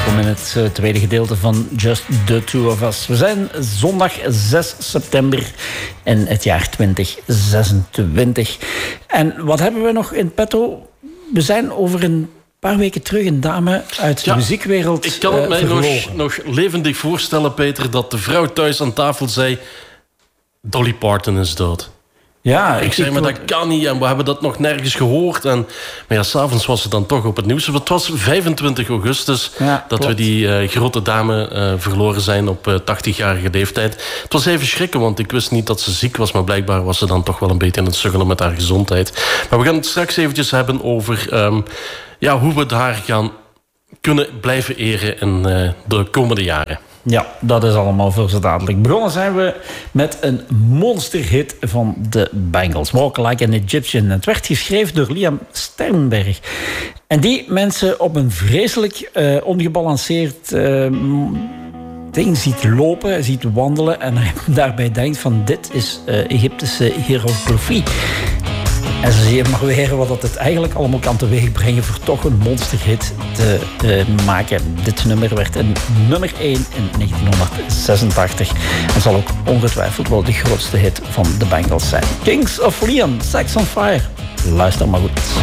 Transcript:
Welkom in het tweede gedeelte van Just the Two of Us. We zijn zondag 6 september in het jaar 2026. En wat hebben we nog in petto? We zijn over een paar weken terug een dame uit de muziekwereld Ik kan het mij nog levendig voorstellen, Peter, dat de vrouw thuis aan tafel zei: Dolly Parton is dood. Ja, ik zei, maar dat kan niet en we hebben dat nog nergens gehoord. Maar ja, s'avonds was het dan toch op het nieuws. Het was 25 augustus dat we die grote dame verloren zijn op 80-jarige leeftijd. Het was even schrikken, want ik wist niet dat ze ziek was, maar blijkbaar was ze dan toch wel een beetje aan het sukkelen met haar gezondheid. Maar we gaan het straks eventjes hebben over hoe we haar gaan kunnen blijven eren in de komende jaren. Ja, dat is allemaal veel zo dadelijk. Begonnen zijn we met een monsterhit van de Bangles. Walk Like an Egyptian. Het werd geschreven door Liam Sternberg. En die mensen op een vreselijk ongebalanceerd ding ziet lopen, ziet wandelen. En daarbij denkt van dit is Egyptische hieroglyfie. En ze zien maar weer wat het eigenlijk allemaal kan teweegbrengen voor toch een monsterhit te maken. Dit nummer werd een nummer 1 in 1986. En zal ook ongetwijfeld wel de grootste hit van de Bangles zijn. Kings of Leon, Sex on Fire. Luister maar goed.